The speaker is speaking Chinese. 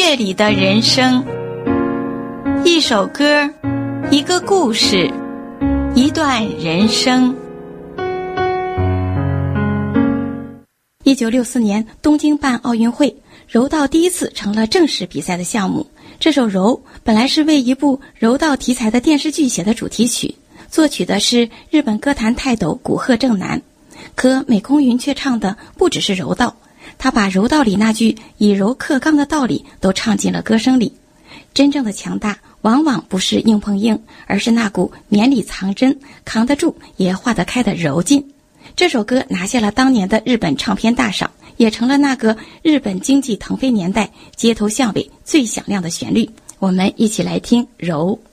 乐里的人生，一首歌，一个故事，一段人生。 1964年东京办奥运会，柔道第一次成了正式比赛的项目。这首《柔》本来是为一部柔道题材的电视剧写的主题曲，作曲的是日本歌坛泰斗古贺正男。可美空云却唱的不只是柔道，他把柔道里那句以柔克刚的道理都唱进了歌声里。真正的强大往往不是硬碰硬，而是那股绵里藏针，扛得住也化得开的柔劲。这首歌拿下了当年的日本唱片大赏，也成了那个日本经济腾飞年代街头巷尾最响亮的旋律。我们一起来听《柔》。